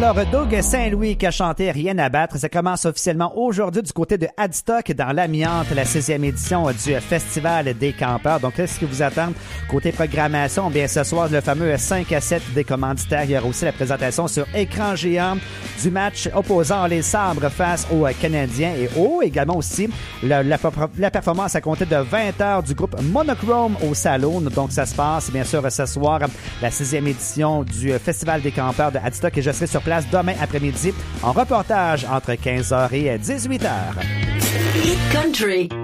Alors, Doug Saint-Louis qui a chanté Rien à battre, ça commence officiellement aujourd'hui du côté de Adstock dans l'Amiante, la 6e édition du Festival des campeurs. Donc, qu'est-ce qui vous attend côté programmation? Bien, ce soir, le fameux 5 à 7 des commanditaires. Il y aura aussi la présentation sur écran géant du match opposant les Sabres face aux Canadiens et également aussi la performance à compter de 20 heures du groupe Monochrome au Salon. Donc, ça se passe, bien sûr, ce soir, la 6e édition du Festival des campeurs de Adstock et je serai sur place demain après-midi en reportage entre 15h et 18h. Hit Country.